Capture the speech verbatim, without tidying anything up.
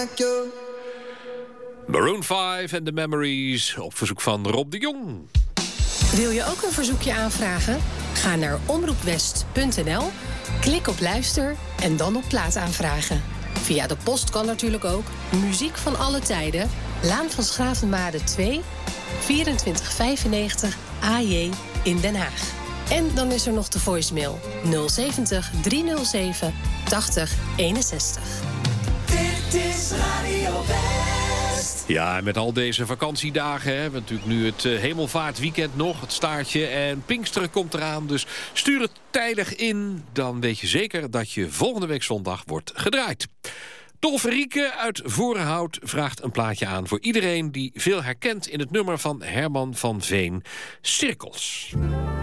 Maroon vijf en The Memories op verzoek van Rob de Jong. Wil je ook een verzoekje aanvragen? Ga naar omroep west punt n l, klik op luister en dan op plaat aanvragen. Via de post kan natuurlijk ook. Muziek van alle tijden. Laan van Schravenmade twee, vierentwintig vijfennegentig A J in Den Haag. En dan is er nog de voicemail nul zeventig driehonderdzeven tachtig eenenzestig. Dit is Radio West. Ja, en met al deze vakantiedagen hebben we natuurlijk nu het uh, hemelvaartweekend nog, het staartje. En Pinksteren komt eraan, dus stuur het tijdig in. Dan weet je zeker dat je volgende week zondag wordt gedraaid. Dolf Rieke uit Vorenhout vraagt een plaatje aan voor iedereen die veel herkent in het nummer van Herman van Veen, Cirkels.